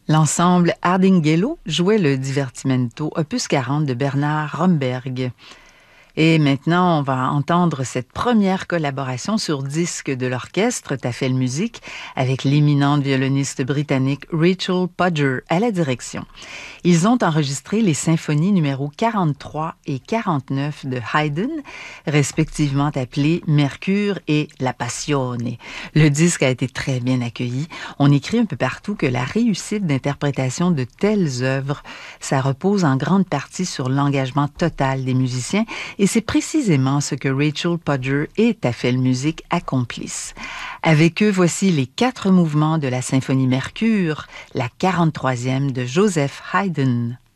L'ensemble Ardinghello jouait le Divertimento, opus 40 de Bernard Romberg. Et maintenant, on va entendre cette première collaboration sur disque de l'orchestre Tafel Music avec l'éminente violoniste britannique Rachel Podger à la direction. Ils ont enregistré les symphonies numéro 43 et 49 de Haydn, respectivement appelées Mercure et La Passione. Le disque a été très bien accueilli. On écrit un peu partout que la réussite d'interprétation de telles œuvres, ça repose en grande partie sur l'engagement total des musiciens et c'est précisément ce que Rachel Podger et Tafel Music accomplissent. Avec eux, voici les 4 mouvements de la symphonie Mercure, la 43e de Joseph Haydn.